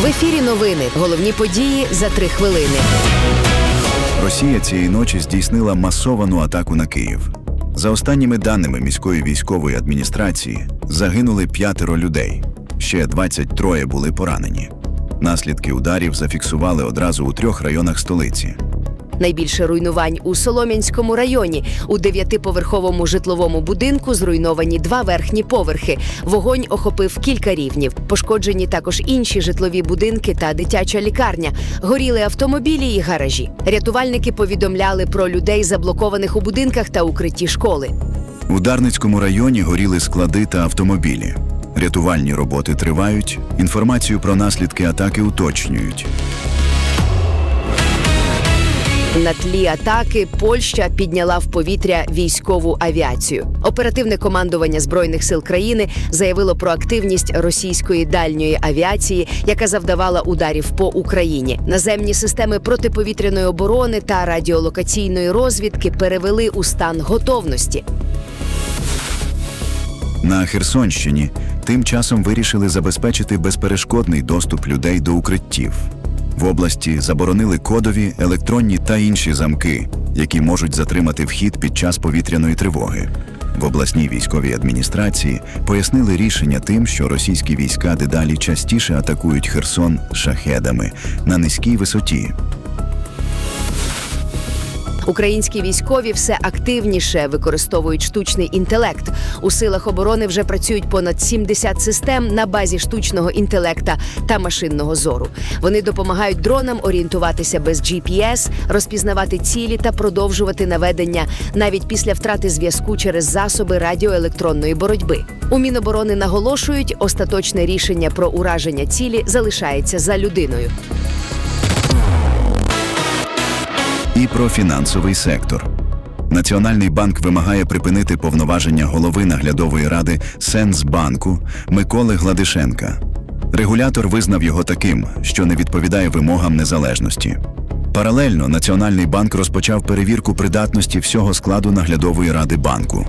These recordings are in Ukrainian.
В ефірі новини. Головні події за 3 хвилини. Росія цієї ночі здійснила масовану атаку на Київ. За останніми даними міської військової адміністрації, загинули 5 людей. Ще 23 були поранені. Наслідки ударів зафіксували одразу у 3 районах столиці. Найбільше руйнувань у Солом'янському районі. У 9-поверховому житловому будинку зруйновані 2 верхні поверхи. Вогонь охопив кілька рівнів. Пошкоджені також інші житлові будинки та дитяча лікарня. Горіли автомобілі і гаражі. Рятувальники повідомляли про людей, заблокованих у будинках та укритті школи. У Дарницькому районі горіли склади та автомобілі. Рятувальні роботи тривають. Інформацію про наслідки атаки уточнюють. На тлі атаки Польща підняла в повітря військову авіацію. Оперативне командування Збройних сил країни заявило про активність російської дальньої авіації, яка завдавала ударів по Україні. Наземні системи протиповітряної оборони та радіолокаційної розвідки перевели у стан готовності. На Херсонщині тим часом вирішили забезпечити безперешкодний доступ людей до укриттів. В області заборонили кодові, електронні та інші замки, які можуть затримати вхід під час повітряної тривоги. В обласній військовій адміністрації пояснили рішення тим, що російські війська дедалі частіше атакують Херсон шахедами на низькій висоті. Українські військові все активніше використовують штучний інтелект. У силах оборони вже працюють понад 70 систем на базі штучного інтелекта та машинного зору. Вони допомагають дронам орієнтуватися без GPS, розпізнавати цілі та продовжувати наведення навіть після втрати зв'язку через засоби радіоелектронної боротьби. У Міноборони наголошують, остаточне рішення про ураження цілі залишається за людиною. І про фінансовий сектор. Національний банк вимагає припинити повноваження голови наглядової ради Сенсбанку Миколи Гладишенка. Регулятор визнав його таким, що не відповідає вимогам незалежності. Паралельно Національний банк розпочав перевірку придатності всього складу наглядової ради банку.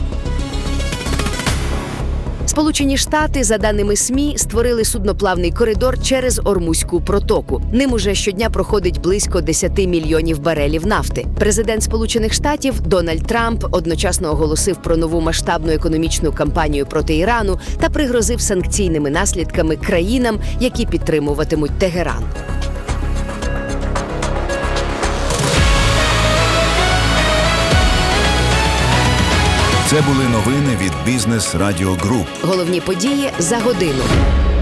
Сполучені Штати, за даними СМІ, створили судноплавний коридор через Ормузьку протоку. Ним уже щодня проходить близько 10 мільйонів барелів нафти. Президент Сполучених Штатів Дональд Трамп одночасно оголосив про нову масштабну економічну кампанію проти Ірану та пригрозив санкційними наслідками країнам, які підтримуватимуть Тегеран. Це були новини від Бізнес Радіо Груп. Головні події за годину.